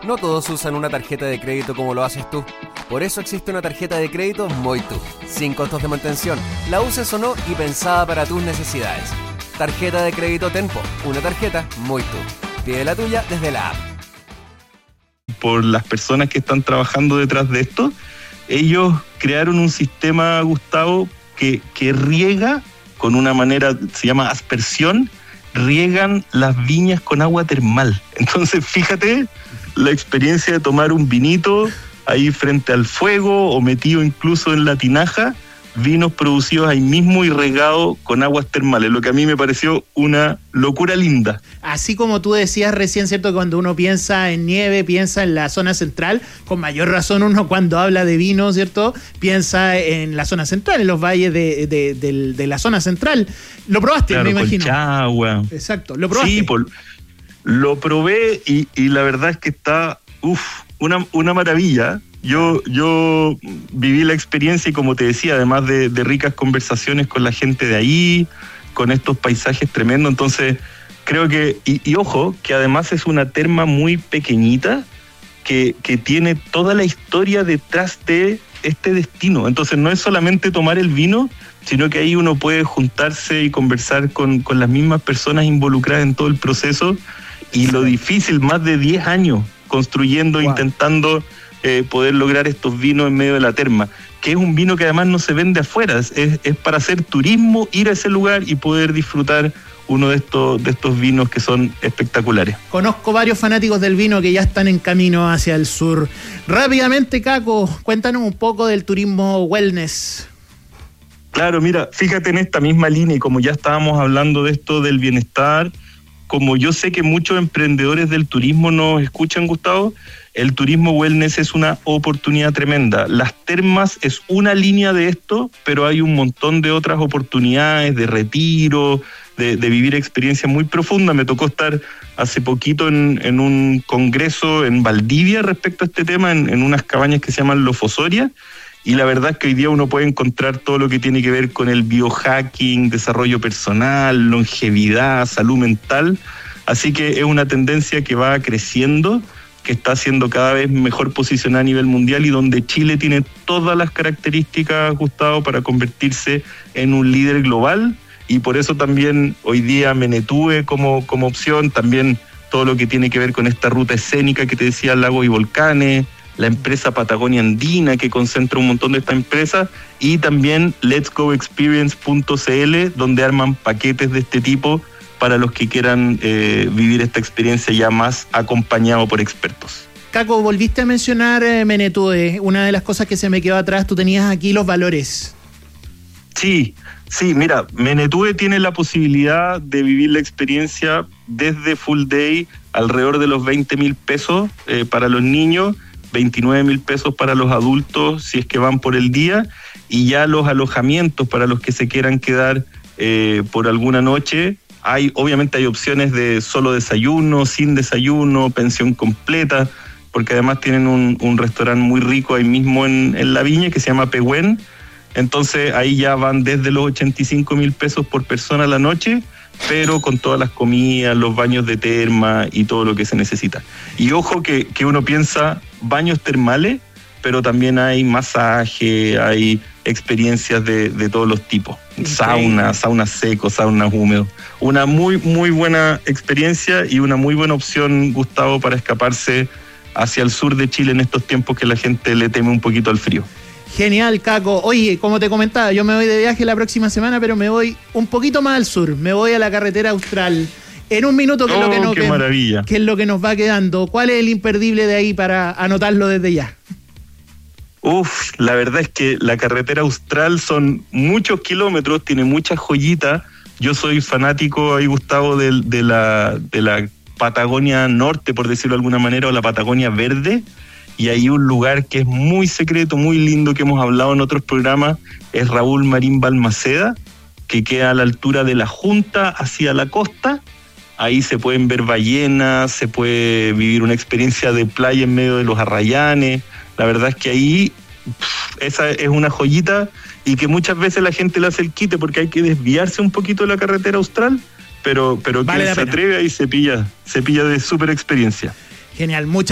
No todos usan una tarjeta de crédito como lo haces tú. Por eso existe una tarjeta de crédito Moitu, sin costos de mantención, la uses o no y pensada para tus necesidades. Tarjeta de crédito Tenpo, una tarjeta Moitu. Pide la tuya desde la app. Por las personas que están trabajando detrás de esto, ellos crearon un sistema, Gustavo, que riega con una manera, se llama aspersión, riegan las viñas con agua termal. Entonces, fíjate la experiencia de tomar un vinito ahí frente al fuego o metido incluso en la tinaja, vinos producidos ahí mismo y regados con aguas termales, lo que a mí me pareció una locura linda. Así como tú decías recién, ¿cierto? Que cuando uno piensa en nieve, piensa en la zona central, con mayor razón uno cuando habla de vino, ¿cierto? Piensa en la zona central, en los valles de la zona central. ¿Lo probaste, claro, me imagino? Colchagua. Exacto, ¿lo probaste? Sí, lo probé y la verdad es que está una maravilla. Yo viví la experiencia y, como te decía, además de ricas conversaciones con la gente de ahí, con estos paisajes tremendos, entonces creo que, y ojo, que además es una terma muy pequeñita que tiene toda la historia detrás de este destino. Entonces no es solamente tomar el vino, sino que ahí uno puede juntarse y conversar con las mismas personas involucradas en todo el proceso, y lo difícil, más de 10 años construyendo, intentando poder lograr estos vinos en medio de la terma, que es un vino que además no se vende afuera, es para hacer turismo, ir a ese lugar y poder disfrutar uno de estos vinos que son espectaculares. Conozco varios fanáticos del vino que ya están en camino hacia el sur. Rápidamente, Caco, cuéntanos un poco del turismo wellness. Claro, mira, fíjate en esta misma línea, y como ya estábamos hablando de esto del bienestar, como yo sé que muchos emprendedores del turismo nos escuchan, Gustavo, el turismo wellness es una oportunidad tremenda. Las termas es una línea de esto, pero hay un montón de otras oportunidades de retiro, de vivir experiencias muy profundas. Me tocó estar hace poquito en un congreso en Valdivia respecto a este tema, en unas cabañas que se llaman Lofosoria, y la verdad es que hoy día uno puede encontrar todo lo que tiene que ver con el biohacking, desarrollo personal, longevidad, salud mental. Así que es una tendencia que va creciendo, que está siendo cada vez mejor posicionada a nivel mundial y donde Chile tiene todas las características, Gustavo, para convertirse en un líder global. Y por eso también hoy día Menetue como opción, también todo lo que tiene que ver con esta ruta escénica que te decía, lagos y volcanes, la empresa Patagonia Andina, que concentra un montón de estas empresas, y también letsgoexperience.cl, donde arman paquetes de este tipo para los que quieran vivir esta experiencia ya más acompañado por expertos. Caco, volviste a mencionar Menetue. Una de las cosas que se me quedó atrás, tú tenías aquí los valores. Sí, mira, Menetue tiene la posibilidad de vivir la experiencia desde full day, alrededor de los 20,000 pesos para los niños, 29,000 pesos para los adultos si es que van por el día, y ya los alojamientos para los que se quieran quedar por alguna noche. Obviamente hay opciones de solo desayuno, sin desayuno, pensión completa, porque además tienen un restaurante muy rico ahí mismo en la viña que se llama Pehuen. Entonces ahí ya van desde los 85,000 pesos por persona a la noche, pero con todas las comidas, los baños de terma y todo lo que se necesita. Y ojo que uno piensa baños termales, pero también hay masaje, hay experiencias de todos los tipos. Saunas secos, saunas húmedos. Una muy, muy buena experiencia y una muy buena opción, Gustavo, para escaparse hacia el sur de Chile en estos tiempos que la gente le teme un poquito al frío. Genial, Caco. Oye, como te comentaba, yo me voy de viaje la próxima semana, pero me voy un poquito más al sur. Me voy a la carretera austral. En un minuto, ¿qué es lo que nos va quedando? ¿Cuál es el imperdible de ahí para anotarlo desde ya? La verdad es que la carretera austral son muchos kilómetros, tiene muchas joyitas. Yo soy fanático ahí, Gustavo, de la Patagonia Norte, por decirlo de alguna manera, o la Patagonia Verde. Y hay un lugar que es muy secreto, muy lindo, que hemos hablado en otros programas, es Raúl Marín Balmaceda, que queda a la altura de la Junta hacia la costa. Ahí se pueden ver ballenas, se puede vivir una experiencia de playa en medio de los arrayanes. La verdad es que ahí esa es una joyita, y que muchas veces la gente le hace el quite porque hay que desviarse un poquito de la carretera austral, pero vale, quien se atreve ahí se pilla de súper experiencia. Genial,